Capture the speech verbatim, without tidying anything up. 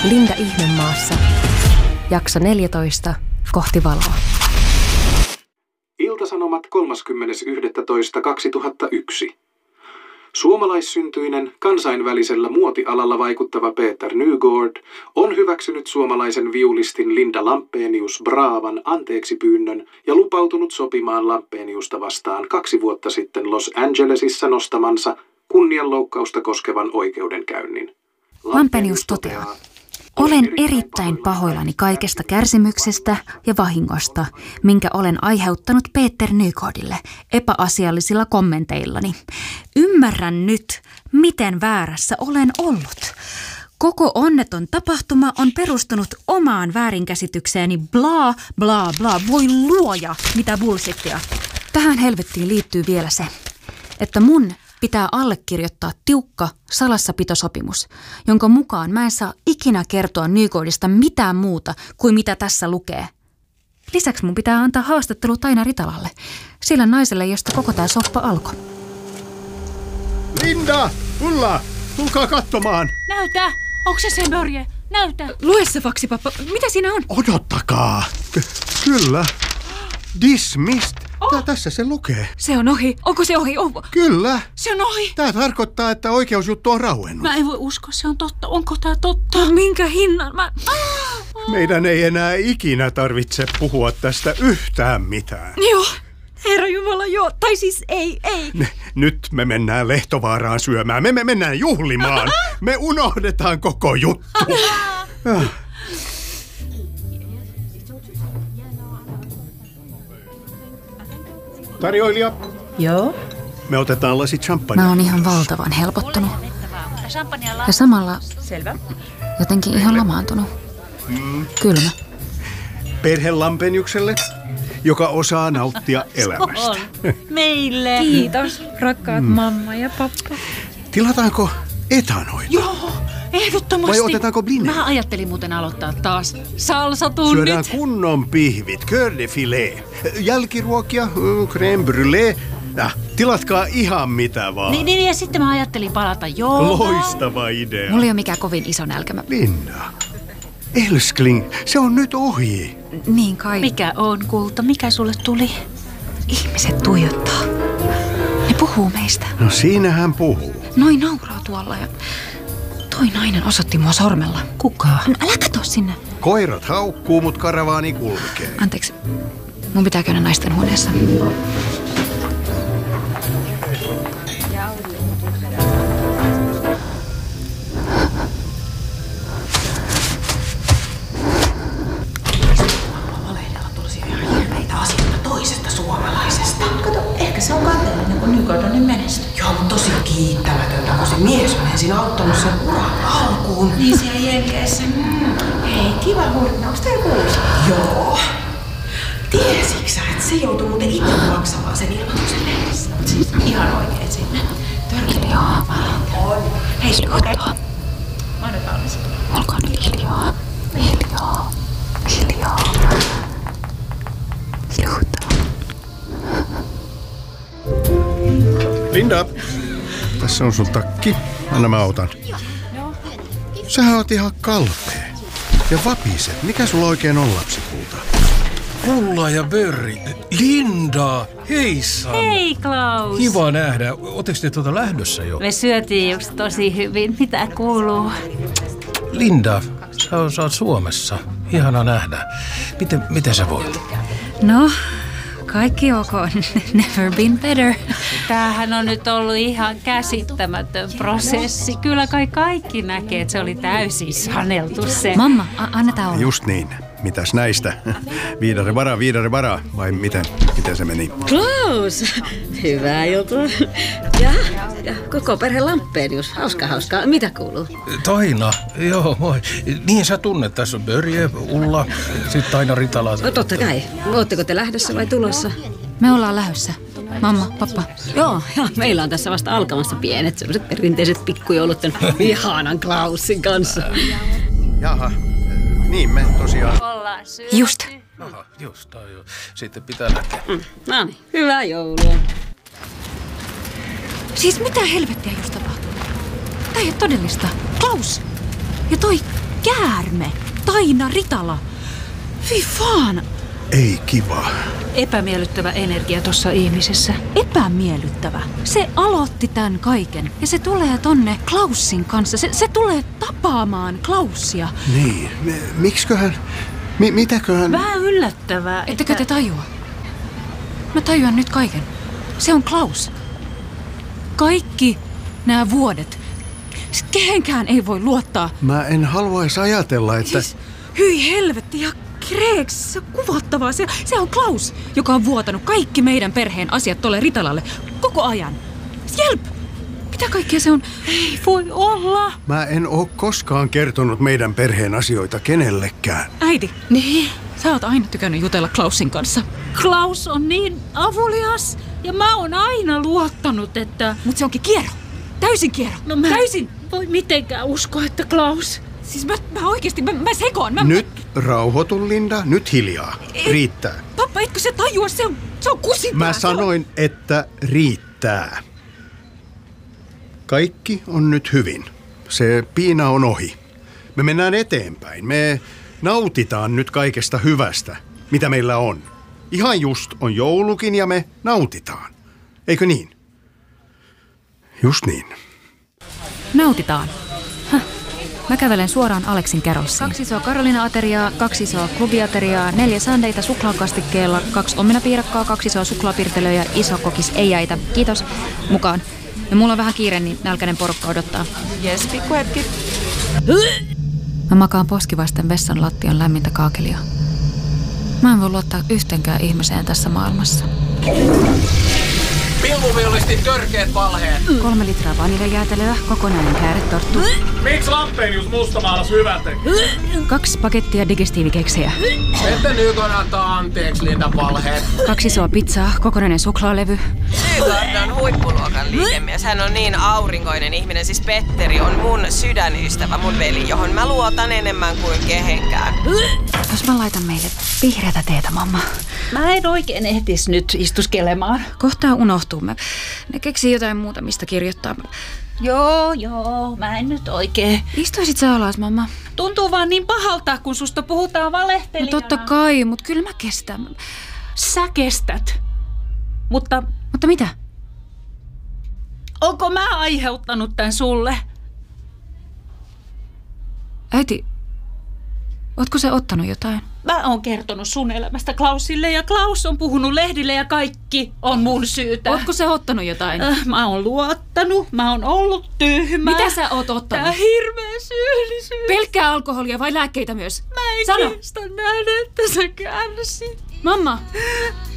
Linda Ihmemaassa. Jakso neljätoista. Kohti valoa. Iltasanomat kolmaskymmenes yhdestoista kaksituhattayksi. Suomalaissyntyinen, kansainvälisellä muotialalla vaikuttava Peter Nygård on hyväksynyt suomalaisen viulistin Linda Lampenius-Bravan anteeksipyynnön ja lupautunut sopimaan Lampeniusta vastaan kaksi vuotta sitten Los Angelesissa nostamansa kunnianloukkausta koskevan oikeudenkäynnin. Lampenius toteaa: olen erittäin pahoillani kaikesta kärsimyksestä ja vahingosta, minkä olen aiheuttanut Peter Nygårdille epäasiallisilla kommenteillani. Ymmärrän nyt, miten väärässä olen ollut. Koko onneton tapahtuma on perustunut omaan väärinkäsitykseeni, bla bla bla. Voi luoja, mitä bullshittia. Tähän helvettiin liittyy vielä se, että mun pitää allekirjoittaa tiukka salassapitosopimus, jonka mukaan mä en saa ikinä kertoa Nygårdista mitään muuta kuin mitä tässä lukee. Lisäksi mun pitää antaa haastattelu Taina Ritalalle, sillä naiselle, josta koko tää soppa alkoi. Linda! Ulla! Tulkaa katsomaan! Näytä! Onko se se Börje? Näytä! Lue se faksi, pappa. Mitä siinä on? Odottakaa! K- kyllä. Dismissed. Tää, tässä se lukee. Se on ohi. Onko se ohi? Oh. Kyllä. Se on ohi. Tää tarkoittaa, että oikeusjuttu on rauennut. Mä en voi uskoa, se on totta. Onko tää totta? No, minkä hinnan? Mä... Meidän ei enää ikinä tarvitse puhua tästä yhtään mitään. Joo. Herra Jumala, joo. Tai siis ei, ei. Ne, nyt me mennään Lehtovaaraan syömään. Me, me mennään juhlimaan. Me unohdetaan koko juttu. Ah. Tarjoilija. Joo. Me otetaan lasi champagnea. Mä oon ihan valtavan helpottunut. Ja samalla Selvä. jotenkin ihan lamaantunut. Mm. Kylmä. Perhe Lampeniukselle, joka osaa nauttia elämästä. Meille. Kiitos, rakkaat mm. mamma ja pappa. Tilataanko etanoita? Joo, ehdottomasti. Vai otetaanko blinea? Mä ajattelin muuten aloittaa taas salsatunnit. Syödään kunnon pihvit, cœur de filet, jälkiruokia, crème brûlée. Äh, tilatkaa ihan mitä vaan. Niin, niin, ja sitten mä ajattelin palata joo. Loistava idea. Mulla ei ole mikään kovin iso nälkä. Linda, Elskling, se on nyt ohi. Niin kai. Mikä on, kulta? Mikä sulle tuli? Ihmiset tuijottaa. Ne puhuu meistä. No siinähän puhuu. Noin nauraa tuolla ja toi nainen osoitti mua sormella. Kuka? No, älä katso sinne. Koirat haukkuu, mut karavaani kulkee. Anteeksi, mun pitää käydä naisten huoneessa. Se on kateellinen, kun Nygård on niin menestynyt. Joo, mutta tosi kiittämätöntä, kun se mies on ensin auttanut sen uran alkuun. Niin siellä Jenkeissä. Mm. Hei, kiva huomenta. Onko teillä kuulossa? Joo. Tiesitkö sä, että se joutui muuten itse maksamaan sen ilmoituksen lehdessä? Siis ihan oikein sinne. Törkeä. Joo, on. Hei, hiljaa. Mä oon valmis. Olkaa nyt hiljaa. Hiljaa. Hiljaa. Hiljaa. Linda, tässä on sun takki. Anna mä otan. Sähän oot ihan kalpea. Ja vapiset. Mikä sulla oikein on, lapsikulta? Ulla ja Börri. Linda, heissan. Hei Klaus. Kiva nähdä. Ootteko te tuota lähdössä jo? Me syötiin just tosi hyvin. Mitä kuuluu? Linda, sä oot, sä oot Suomessa. Ihana nähdä. Miten, miten sä voit? No, kaikki ok. Never been better. Tämähän on nyt ollut ihan käsittämätön prosessi. Kyllä kai kaikki näkee, että se oli täysin saneltu se. Mamma, a- annetaan olla. Just niin. Mitäs näistä? Viidare varaa, viidare varaa. Vai miten? Miten se meni? Klaus! Hyvää juttua. Ja, ja koko perhe Lampenius. Hauska, hauskaa. Mitä kuuluu? Taina, joo moi. Niin sä tunnet, tässä on Börje, Ulla, sitten Taina Ritala. No totta kai. Ootteko te lähdössä vai tulossa? Me ollaan lähdössä. Mamma, pappa. Joo, ja meillä on tässä vasta alkamassa pienet sellaiset perinteiset pikkujoulut tämän ihanan Klausin kanssa. Jaha, niin me tosiaan. Ollaan syöty. Just. Aha, just, tai jo. Sitten pitää lähteä. Mm, no niin, hyvää joulua. Siis mitä helvettiä just tapahtui? Tää ei ole todellista. Klaus! Ja toi käärme. Taina Ritala. Fy faan. Ei kiva. Epämiellyttävä energia tuossa ihmisessä. Epämiellyttävä. Se aloitti tämän kaiken. Ja se tulee tonne Klaussin kanssa. Se, se tulee tapaamaan Klaussia. Niin. Miksiköhän? Mi- mitäköhän? Vähän yllättävää. Ettekö että... te tajua? Mä tajuan nyt kaiken. Se on Klaus. Kaikki nämä vuodet. Kehenkään ei voi luottaa. Mä en haluaisi ajatella, että... Siis, hyi helvetti ja kreeks, se on kuvattavaa. Se, se on Klaus, joka on vuotanut kaikki meidän perheen asiat tuolle Ritalalle koko ajan. Jelp! Mitä kaikkea se on? Ei voi olla. Mä en oo koskaan kertonut meidän perheen asioita kenellekään. Äiti, niin? Sä oot aina tykännyt jutella Klaussin kanssa. Klaus on niin avulias ja mä oon aina luottanut, että... Mut se onkin kierro. Täysin kierro. No mä Täysin. voi mitenkään uskoa, että Klaus... Siis mä, mä oikeesti, mä, mä sekoon. Mä, Nyt rauhoitu, Linda. Nyt hiljaa. Riittää. Pappa, etkö se tajua? Se on, se on kusipää. Mä sanoin, että riittää. Kaikki on nyt hyvin. Se piina on ohi. Me mennään eteenpäin. Me nautitaan nyt kaikesta hyvästä, mitä meillä on. Ihan just on joulukin ja me nautitaan. Eikö niin? Just niin. Nautitaan. Häh. Mä kävelen suoraan Aleksin kerrossiin. Kaksi isoa Karolina-ateriaa, kaksi isoa klubiateriaa, neljä sandeita suklaakastikkeella, kaksi omenapiirakkaa, kaksi isoa suklaapirtelöä ja iso kokis ei jäitä. Kiitos. Mukaan. Ja mulla on vähän kiire, niin nälkäinen porukka odottaa. Jes, pikkuhetki. Mä makaan poskivasten vessan lattian lämmintä kaakelia. Mä en voi luottaa yhtenkään ihmiseen tässä maailmassa. Pilkuvillisti törkeät valheet. Kolme litraa vaniljajäätelöä, kokonainen kääretorttu. Miksi Lampenius mustamaalas hyväten? Kaksi pakettia digestiivikeksejä. Ette Nykon antaa anteeksi niitä valheet. Kaksi isoa pizzaa, kokonainen suklaalevy. Nykon on huippuluokan liikemies. Hän on niin aurinkoinen ihminen. Siis Petteri on mun sydänystävä, mun veli, johon mä luotan enemmän kuin kehenkään. Jos mä laitan meille vihreätä teetä, mamma. Mä en oikein ehtis nyt istuskelemaan. Kohtaa unohtuu. Mä, ne keksii jotain muuta, mistä kirjoittaa. Joo, joo, mä en nyt oikein. Istuisit sä alas, mamma? Tuntuu vaan niin pahalta, kun susta puhutaan valehtelijana. No totta kai, mut kyllä mä kestän. Sä kestät. Mutta... Mutta mitä? Onko mä aiheuttanut tän sulle? Äiti, ootko sä ottanut jotain? Mä oon kertonut sun elämästä Klausille ja Klaus on puhunut lehdille ja kaikki on mun syytä. Ootko sä ottanut jotain? Äh, mä oon luottanut, mä oon ollut tyhmä. Mitä sä oot ottanut? Tää hirveä syyllisyys. Pelkkää alkoholia vai lääkkeitä myös? Mä en Sano. kestä nähdä, että sä kärsit. Mamma,